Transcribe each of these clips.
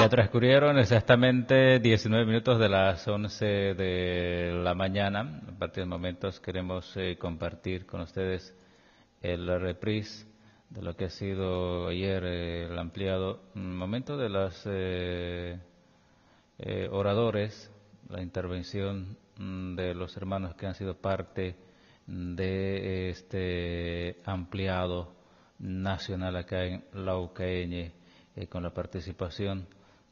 Ya transcurrieron exactamente 19 minutos de las 11 de la mañana. A partir de momentos queremos compartir con ustedes el reprise de lo que ha sido ayer el ampliado momento de los oradores, la intervención de los hermanos que han sido parte de este ampliado nacional acá en Laucaeñe, con la participación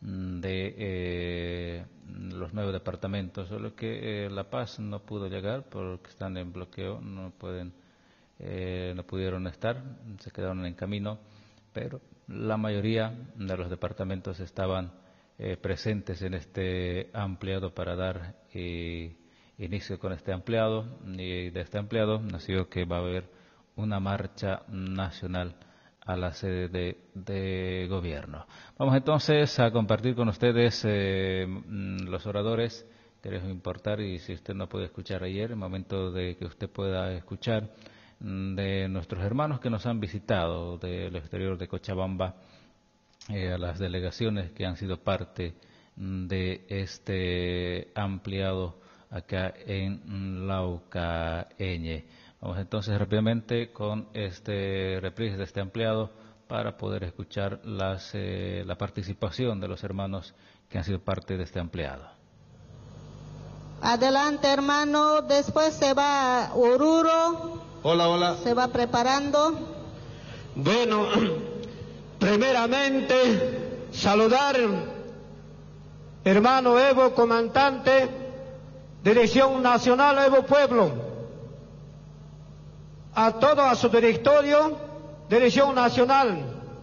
de los 9 departamentos, solo que La Paz no pudo llegar porque están en bloqueo, no pudieron estar, se quedaron en camino, pero la mayoría de los departamentos estaban presentes en este ampliado para dar inicio con este ampliado, y de este ampliado nació que va a haber una marcha nacional a la sede de gobierno. Vamos entonces a compartir con ustedes los oradores. Queremos importar, y si usted no puede escuchar ayer, el momento de que usted pueda escuchar de nuestros hermanos que nos han visitado del exterior de Cochabamba, a las delegaciones que han sido parte de este ampliado acá en Laucaeñe. Vamos entonces rápidamente con este reprise de este ampliado para poder escuchar la participación de los hermanos que han sido parte de este ampliado. Adelante, hermano, después se va a Oruro. Hola, hola. Se va preparando. Bueno, primeramente saludar hermano Evo, comandante, Dirección Nacional Evo Pueblo, a todo su directorio, Dirección Nacional.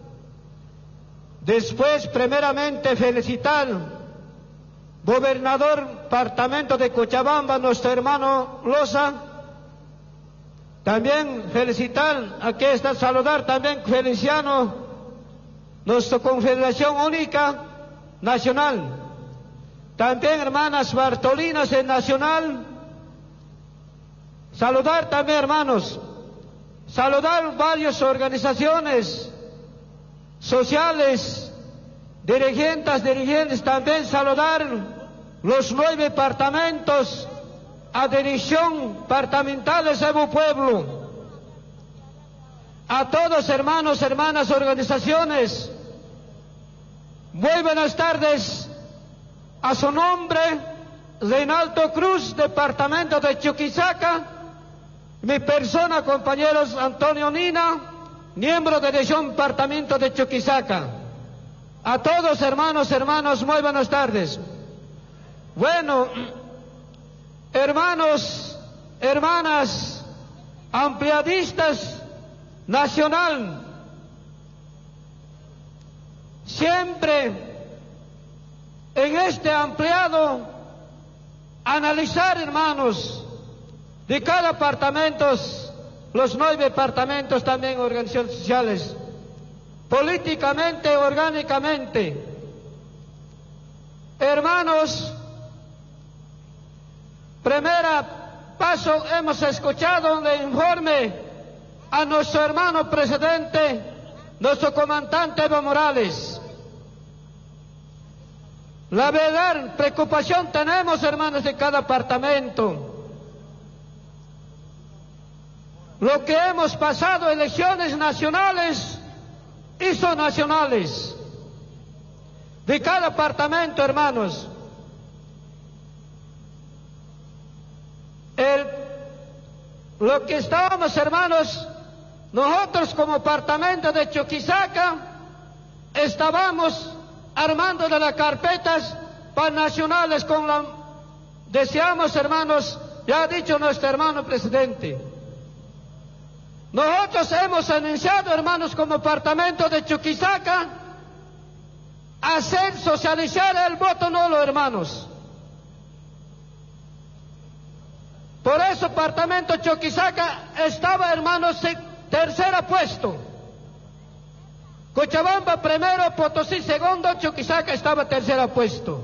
Después, primeramente, felicitar gobernador departamento de Cochabamba, nuestro hermano Loza. También felicitar, aquí está saludar también Feliciano, nuestra Confederación Única Nacional. También hermanas Bartolinas en Nacional. Saludar también, hermanos. Saludar varias organizaciones sociales, dirigentes, también saludar los 9 departamentos a dirección departamental de Evo Pueblo, a todos hermanos, hermanas, organizaciones. Muy buenas tardes. A su nombre, Reinaldo Cruz, departamento de Chuquisaca. Mi persona, compañeros, Antonio Nina, miembro de Dirección Departamento de Chuquisaca. A todos hermanos, muy buenas tardes. Bueno, hermanos, hermanas, ampliadistas nacional, siempre en este ampliado analizar, hermanos, de cada departamento, los 9 departamentos, también organizaciones sociales, políticamente, orgánicamente. Hermanos, primera paso, hemos escuchado el informe a nuestro hermano presidente, nuestro comandante Evo Morales. La verdad, preocupación tenemos, hermanos, de cada departamento. Lo que hemos pasado, elecciones nacionales y son nacionales. De cada departamento, hermanos. Lo que estábamos, hermanos, nosotros como departamento de Chuquisaca, estábamos armando de las carpetas para nacionales deseamos, hermanos, ya ha dicho nuestro hermano presidente. Nosotros hemos anunciado, hermanos, como departamento de Chuquisaca, hacer socializar el voto nulo, hermanos. Por eso, departamento de Chuquisaca estaba, hermanos, tercera puesto. Cochabamba primero, Potosí segundo, Chuquisaca estaba tercera puesto.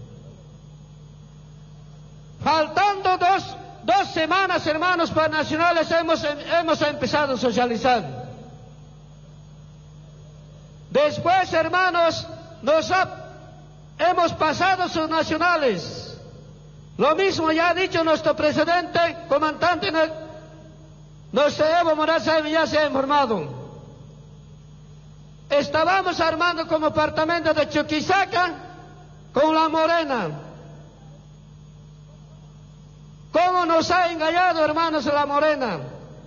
Faltando dos semanas, hermanos, para nacionales hemos empezado a socializar. Después, hermanos, hemos pasado sus nacionales. Lo mismo ya ha dicho nuestro presidente, comandante, nuestro Evo Morales ya se ha informado. Estábamos armando como departamento de Chuquisaca con la Morena. ¿Cómo nos ha engañado, hermanos, la Morena?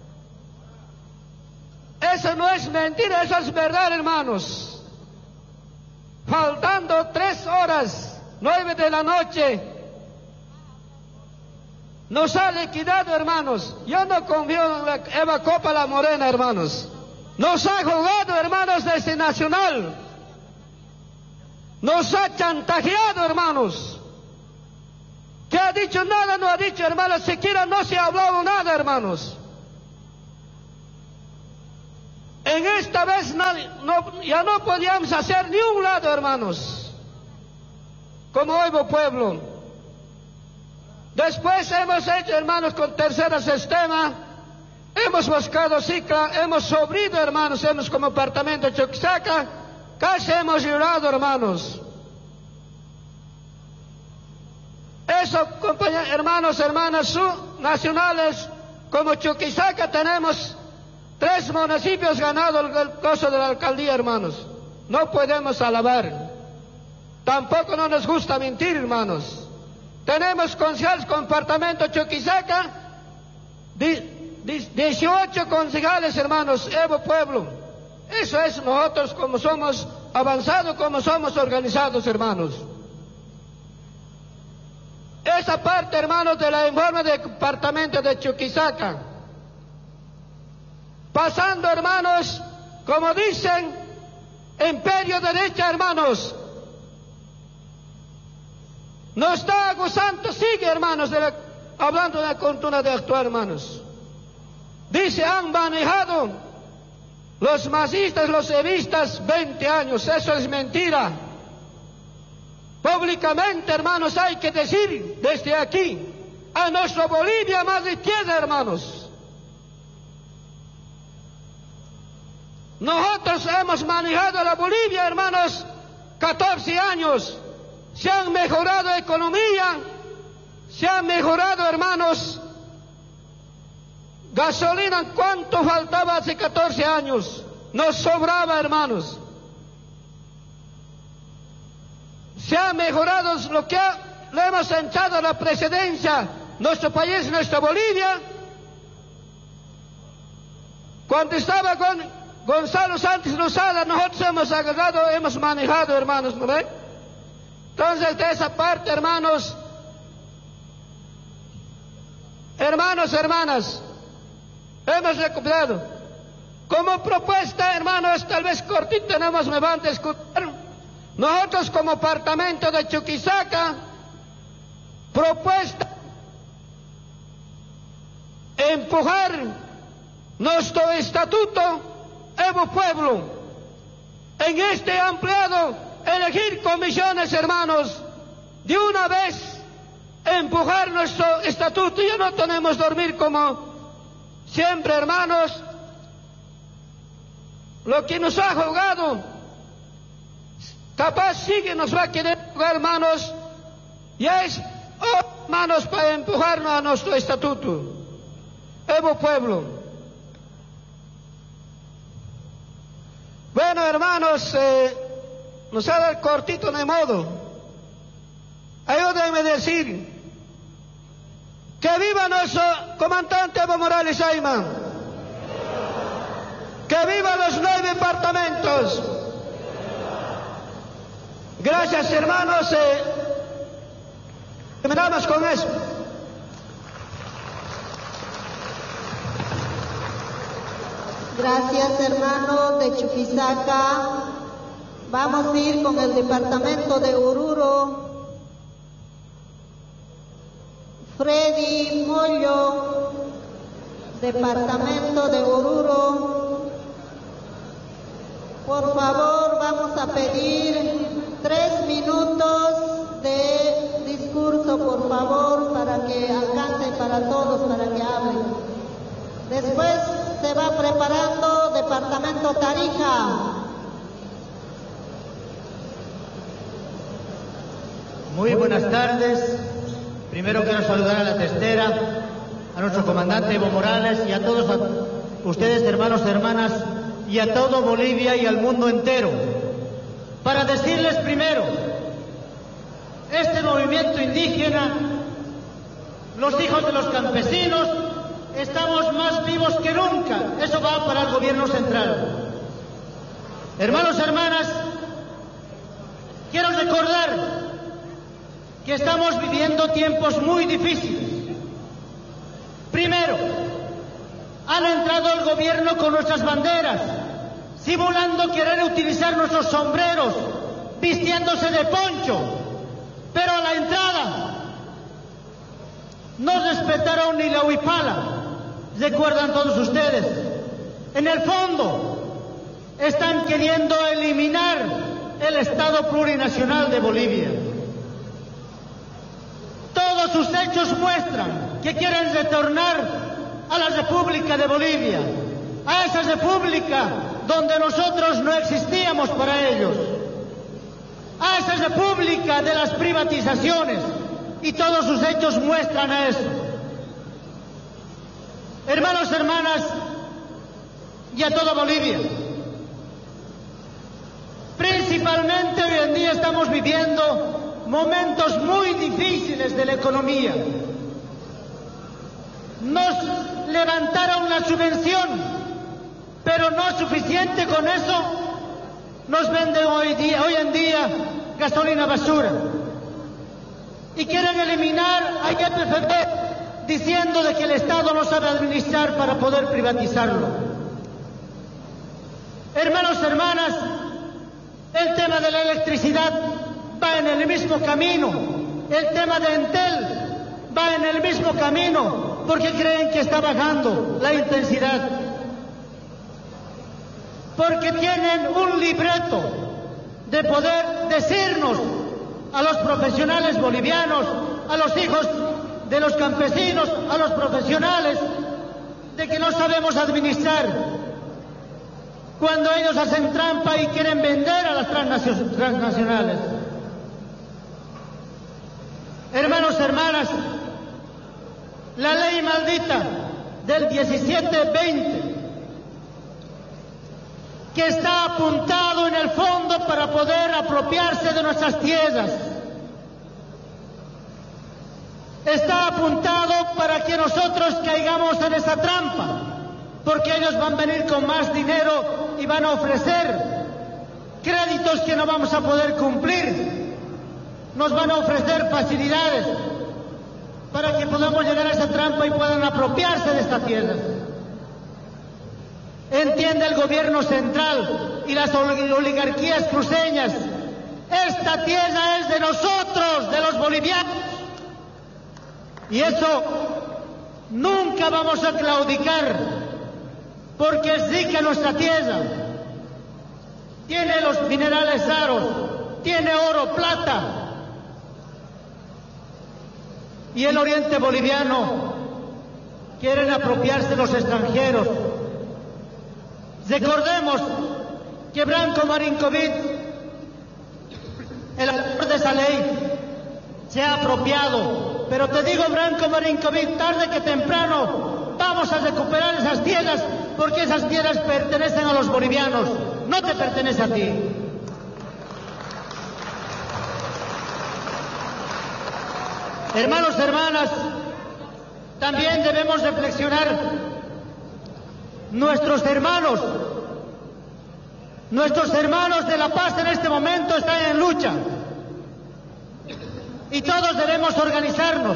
Eso no es mentira, eso es verdad, hermanos. Faltando 3 horas, 9 de la noche, nos ha liquidado, hermanos. Yo no confío en la Eva Copa, la Morena, hermanos. Nos ha jugado, hermanos, desde Nacional. Nos ha chantajeado, hermanos. ¿Qué ha dicho? Nada no ha dicho, hermanos. Siquiera no se ha hablado nada, hermanos. En esta vez ya no podíamos hacer ni un lado, hermanos, como Evo Pueblo. Después hemos hecho, hermanos, con tercer sistema, hemos buscado cicla, hemos sobrido, hermanos, hemos como departamento de Chuquisaca, casi hemos llorado, hermanos. Eso, compañeros, hermanos, hermanas nacionales, como Chuquisaca tenemos 3 municipios ganados el costo de la alcaldía, hermanos. No podemos alabar. Tampoco no nos gusta mentir, hermanos. Tenemos concejales con departamento Chuquisaca, 18 concejales, hermanos, Evo Pueblo. Eso es nosotros como somos avanzados, como somos organizados, hermanos. Esa parte, hermanos, de la informe del departamento de Chuquisaca. Pasando, hermanos, como dicen, imperio derecha, hermanos. No está gozando, sigue, hermanos, hablando de la cultura de actuar, hermanos. Dice, han manejado los masistas, los evistas 20 años. Eso es mentira. Públicamente, hermanos, hay que decir desde aquí a nuestra Bolivia más de izquierda, hermanos. Nosotros hemos manejado la Bolivia, hermanos, 14 años. Se han mejorado economía, se han mejorado, hermanos, gasolina. ¿Cuánto faltaba hace 14 años? Nos sobraba, hermanos. Se ha mejorado lo que le hemos echado a la presidencia, nuestro país, nuestra Bolivia. Cuando estaba con Gonzalo Sánchez Lozada, nosotros hemos agarrado, hemos manejado, hermanos, ¿no ve? Entonces, de esa parte, hermanos, hermanas, hemos recuperado. Como propuesta, hermanos, tal vez cortita, nada más me van a escuchar. Nosotros como departamento de Chuquisaca, propuesta, empujar nuestro estatuto Evo Pueblo. En este ampliado, elegir comisiones, hermanos, de una vez empujar nuestro estatuto. Ya no tenemos dormir como siempre, hermanos. Lo que nos ha jugado, capaz sigue nos va a querer jugar, hermanos. Ya es, hermanos, para empujarnos a nuestro estatuto Evo Pueblo. Bueno, hermanos, nos ha dado cortito de modo. Ayúdenme a decir que viva nuestro comandante Evo Morales Ayma, que viva los 9 departamentos. Gracias, hermanos. Terminamos con eso. Gracias, hermanos de Chuquisaca. Vamos a ir con el departamento de Oruro. Freddy Mollo, departamento de Oruro. Por favor, vamos a pedir 3 minutos de discurso, por favor, para que alcance para todos, para que hablen. Después se va preparando departamento Tarija. Muy buenas tardes. Primero quiero saludar a la testera, a nuestro comandante Evo Morales y a todos ustedes, hermanos y hermanas, y a todo Bolivia y al mundo entero. Para decirles primero, este movimiento indígena, los hijos de los campesinos, estamos más vivos que nunca. Eso va para el gobierno central. Hermanos y hermanas, quiero recordar que estamos viviendo tiempos muy difíciles. Primero, han entrado al gobierno con nuestras banderas, simulando querer utilizar nuestros sombreros, vistiéndose de poncho, pero a la entrada no respetaron ni la huipala. ¿Recuerdan todos ustedes? En el fondo, están queriendo eliminar el Estado plurinacional de Bolivia. Todos sus hechos muestran que quieren retornar a la República de Bolivia, a esa república donde nosotros no existíamos para ellos, a esa república de las privatizaciones, y todos sus hechos muestran a eso. Hermanos, hermanas, y a toda Bolivia, principalmente hoy en día estamos viviendo momentos muy difíciles de la economía. Nos levantaron la subvención, pero no es suficiente. Con eso nos venden hoy en día gasolina basura y quieren eliminar a YPF diciendo de que el Estado no sabe administrar para poder privatizarlo. Hermanos, hermanas, el tema de la electricidad va en el mismo camino, el tema de Entel va en el mismo camino, porque creen que está bajando la intensidad, porque tienen un libreto de poder decirnos a los profesionales bolivianos, a los hijos de los campesinos, a los profesionales, de que no sabemos administrar, cuando ellos hacen trampa y quieren vender a las transnacionales. Hermanos, hermanas, la ley maldita del 1720, que está apuntado en el fondo para poder apropiarse de nuestras tierras, está apuntado para que nosotros caigamos en esa trampa, porque ellos van a venir con más dinero y van a ofrecer créditos que no vamos a poder cumplir, nos van a ofrecer facilidades para que podamos llegar a esa trampa y puedan apropiarse de esta tierra. Entiende el gobierno central y las oligarquías cruceñas, esta tierra es de nosotros, de los bolivianos, y eso nunca vamos a claudicar, porque es rica nuestra tierra, tiene los minerales raros, tiene oro, plata, y el oriente boliviano quieren apropiarse los extranjeros. Recordemos que Branco Marinkovic, el autor de esa ley, se ha apropiado, pero te digo, Branco Marinkovic, tarde que temprano vamos a recuperar esas tierras, porque esas tierras pertenecen a los bolivianos, no te pertenece a ti. Hermanos, hermanas, también debemos reflexionar. Nuestros hermanos de La Paz en este momento están en lucha, y todos debemos organizarnos,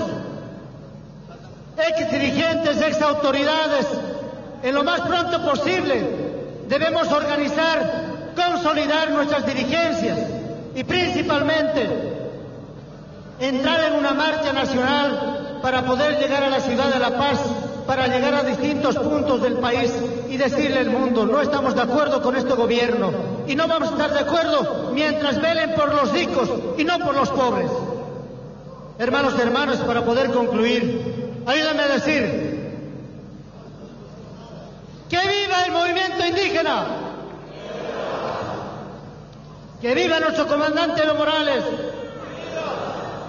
ex dirigentes, ex autoridades, en lo más pronto posible debemos organizar, consolidar nuestras dirigencias y principalmente entrar en una marcha nacional para poder llegar a la ciudad de La Paz, para llegar a distintos puntos del país y decirle al mundo: no estamos de acuerdo con este gobierno y no vamos a estar de acuerdo mientras velen por los ricos y no por los pobres. Hermanos y hermanas, para poder concluir, ayúdenme a decir: ¡que viva el movimiento indígena! ¡Que viva nuestro comandante Evo Morales!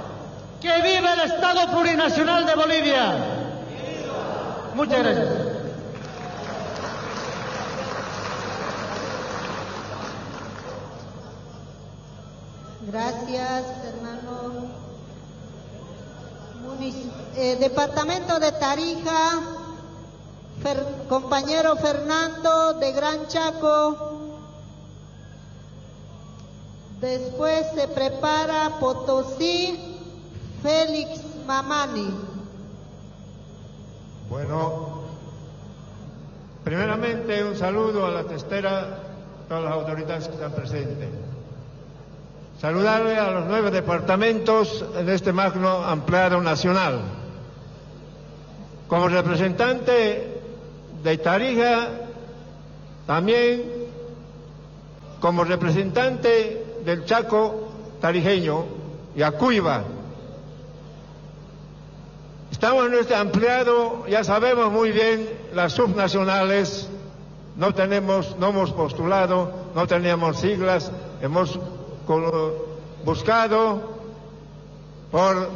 ¡Que viva el Estado Plurinacional de Bolivia! Muchas gracias. Gracias, hermano. Departamento de Tarija, compañero Fernando de Gran Chaco. Después se prepara Potosí, Félix Mamani. Bueno, primeramente un saludo a la testera, todas las autoridades que están presentes. Saludarle a los 9 departamentos en este magno ampliado nacional. Como representante de Tarija, también como representante del Chaco tarijeño y Acuiba. Estamos en este ampliado, ya sabemos muy bien, las subnacionales, no hemos postulado, no teníamos siglas, hemos buscado por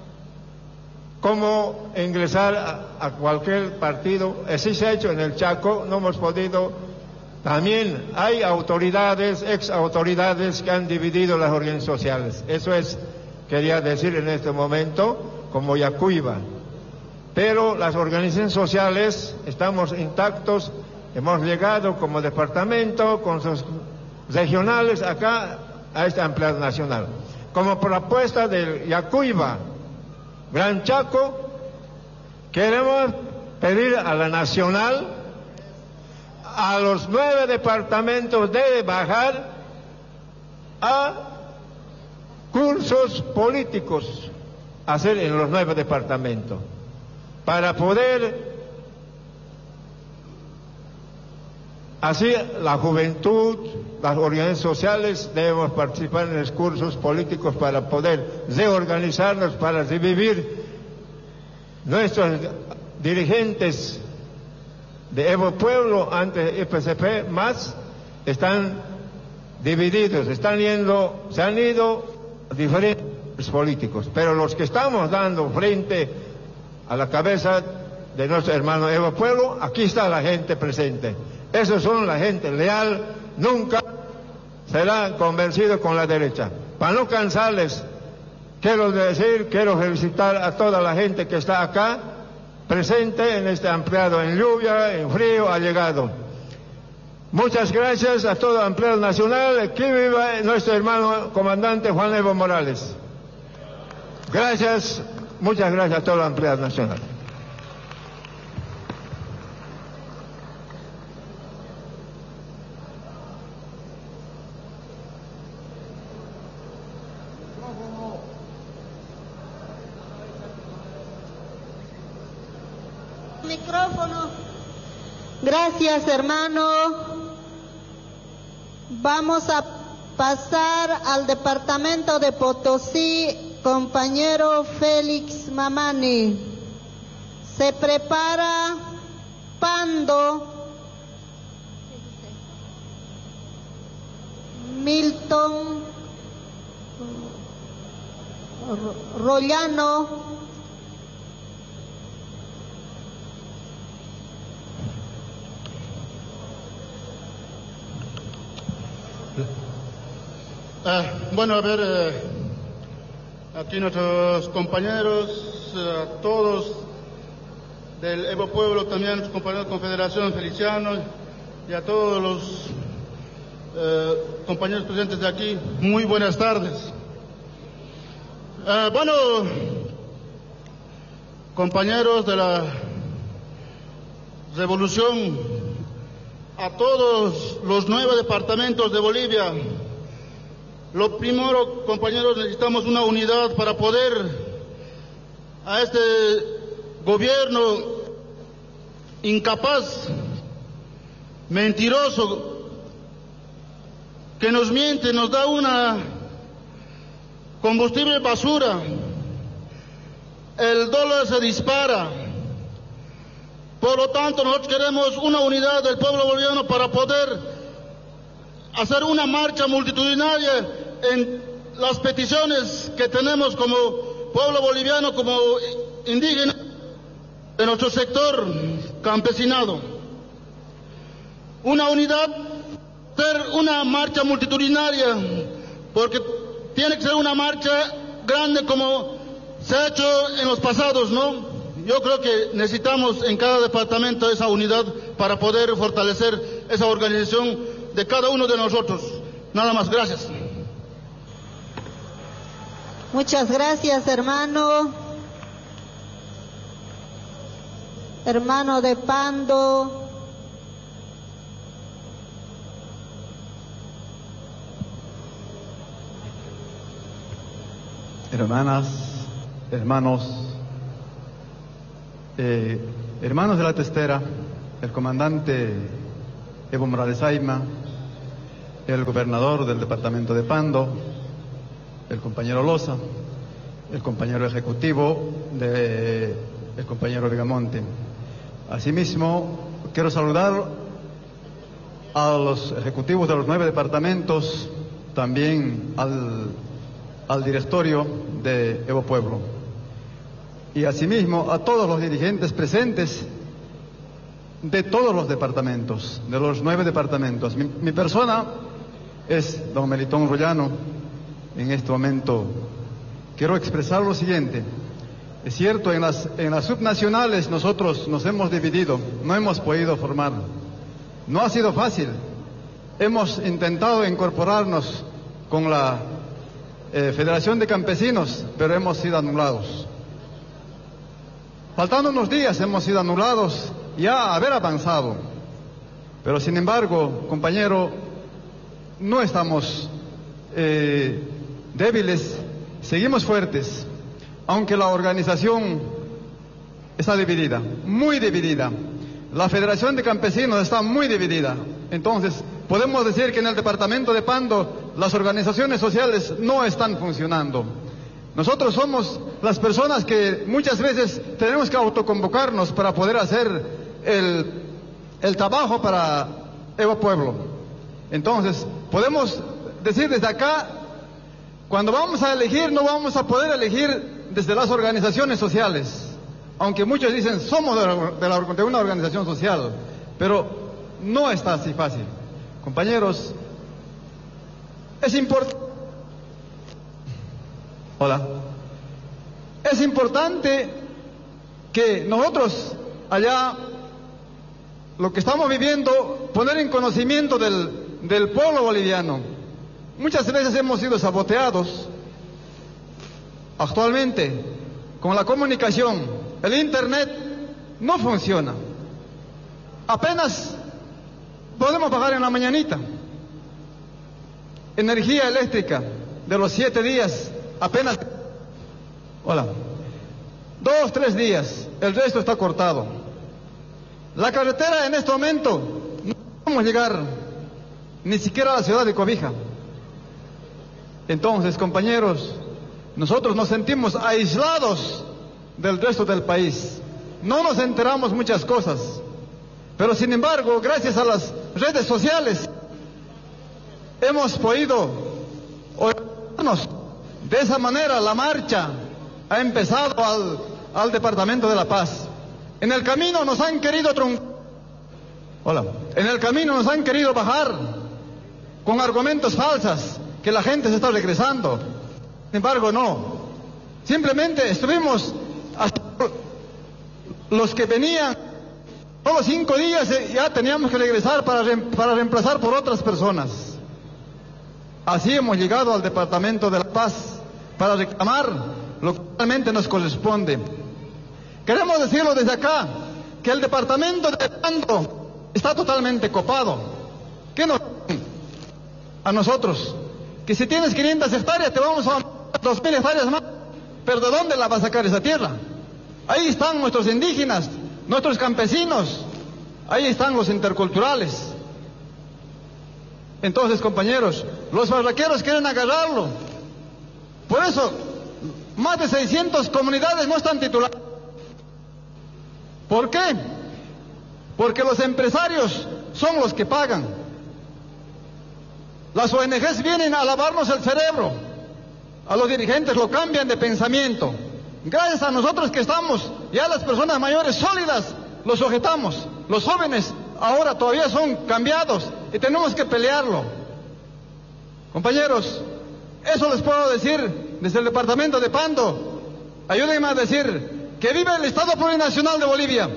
cómo ingresar a cualquier partido. Así se ha hecho en el Chaco, no hemos podido. También hay autoridades, ex autoridades que han dividido las organizaciones sociales. Eso quería decir en este momento, como Yacuiba. Pero las organizaciones sociales estamos intactos, hemos llegado como departamento, con sus regionales acá a este ampliado nacional. Como propuesta del Yacuiba, Gran Chaco, queremos pedir a la nacional, a los 9 departamentos, de bajar a cursos políticos, hacer en los 9 departamentos, para poder así la juventud, las organizaciones sociales debemos participar en los cursos políticos para poder reorganizarnos, para revivir. Nuestros dirigentes de Evo Pueblo, antes IPCP, más, están divididos, se han ido diferentes políticos, pero los que estamos dando frente a la cabeza de nuestro hermano Evo Pueblo, aquí está la gente presente. Esos son la gente leal, nunca serán convencidos con la derecha. Para no cansarles, quiero felicitar a toda la gente que está acá, presente en este ampliado, en lluvia, en frío, ha llegado. Muchas gracias a todo el ampliado nacional. Que viva nuestro hermano comandante Juan Evo Morales. Gracias, muchas gracias a todo el ampliado nacional. Micrófono. Gracias, hermano. Vamos a pasar al departamento de Potosí, compañero Félix Mamani. Se prepara Pando, Milton Rollano, bueno, a ver, aquí nuestros compañeros, todos del Evo Pueblo, también nuestros compañeros de Confederación Feliciano, y a todos los compañeros presentes de aquí, muy buenas tardes. Bueno, compañeros de la Revolución, a todos los 9 departamentos de Bolivia, lo primero, compañeros, necesitamos una unidad para poder a este gobierno incapaz, mentiroso, que nos miente, nos da una combustible basura, el dólar se dispara. Por lo tanto, nosotros queremos una unidad del pueblo boliviano para poder hacer una marcha multitudinaria en las peticiones que tenemos como pueblo boliviano, como indígena de nuestro sector campesinado. Una unidad, ser una marcha multitudinaria, porque tiene que ser una marcha grande como se ha hecho en los pasados, ¿no? Yo creo que necesitamos en cada departamento esa unidad para poder fortalecer esa organización de cada uno de nosotros. Nada más, gracias. Muchas gracias, hermano. Hermano de Pando. Hermanas, hermanos, hermanos de la Testera, el comandante Evo Morales Ayma, el gobernador del departamento de Pando, el compañero Loza, el compañero ejecutivo el compañero Vigamonte. Asimismo, quiero saludar a los ejecutivos de los 9 departamentos, también al directorio de Evo Pueblo, y asimismo a todos los dirigentes presentes de todos los departamentos, de los 9 departamentos. Mi persona es don Melitón Rollano. En este momento quiero expresar lo siguiente. Es cierto, en las subnacionales nosotros nos hemos dividido, no hemos podido formar. No ha sido fácil. Hemos intentado incorporarnos con la Federación de Campesinos, pero hemos sido anulados. Faltando unos días hemos sido anulados, ya haber avanzado. Pero sin embargo, compañero, no estamos débiles, seguimos fuertes, aunque la organización está dividida, muy dividida. La Federación de Campesinos está muy dividida. Entonces, podemos decir que en el departamento de Pando las organizaciones sociales no están funcionando. Nosotros somos las personas que muchas veces tenemos que autoconvocarnos para poder hacer el trabajo para Evo Pueblo. Entonces, podemos decir desde acá, cuando vamos a elegir, no vamos a poder elegir desde las organizaciones sociales. Aunque muchos dicen, somos de una organización social, pero no está así fácil. Compañeros, es importante. Hola. Es importante que nosotros allá, lo que estamos viviendo, poner en conocimiento del pueblo boliviano. Muchas veces hemos sido saboteados. Actualmente, con la comunicación, el internet no funciona. Apenas podemos pagar en la mañanita. Energía eléctrica de los 7 días, apenas. Hola. 2, 3 días, el resto está cortado. La carretera en este momento no podemos llegar ni siquiera a la ciudad de Cobija. Entonces, compañeros, nosotros nos sentimos aislados del resto del país. No nos enteramos muchas cosas. Pero sin embargo, gracias a las redes sociales, hemos podido oírnos. De esa manera, la marcha ha empezado al Departamento de La Paz. En el camino nos han querido En el camino nos han querido bajar con argumentos falsos, que la gente se está regresando. Sin embargo, no. Simplemente estuvimos hasta los que venían todos 5 días, ya teníamos que regresar para reemplazar por otras personas. Así hemos llegado al Departamento de La Paz para reclamar lo que realmente nos corresponde. Queremos decirlo desde acá, que el Departamento de Pando está totalmente copado. ¿Qué nos a nosotros? Que si tienes 500 hectáreas te vamos a dar 2.000 hectáreas más. ¿Pero de dónde la va a sacar esa tierra? Ahí están nuestros indígenas, nuestros campesinos, ahí están los interculturales. Entonces, compañeros, los barraqueros quieren agarrarlo. Por eso, más de 600 comunidades no están tituladas. ¿Por qué? Porque los empresarios son los que pagan. Las ONGs vienen a lavarnos el cerebro, a los dirigentes lo cambian de pensamiento. Gracias a nosotros que estamos, ya las personas mayores sólidas, los sujetamos. Los jóvenes ahora todavía son cambiados y tenemos que pelearlo. Compañeros, eso les puedo decir desde el departamento de Pando. Ayúdenme a decir que vive el Estado Plurinacional de Bolivia.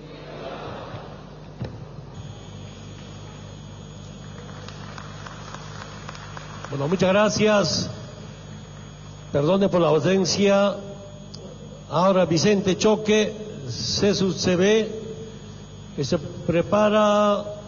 Bueno, muchas gracias. Perdone por la ausencia. Ahora Vicente Choque, CSUCB, que se prepara